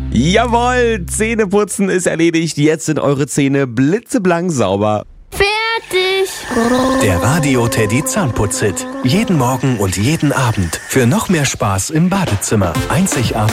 Jawohl, Zähneputzen ist erledigt. Jetzt sind eure Zähne blitzeblank sauber. Fertig. Der Radio Teddy Zahnputz-Hit. Jeden Morgen und jeden Abend. Für noch mehr Spaß im Badezimmer. Einzigartig.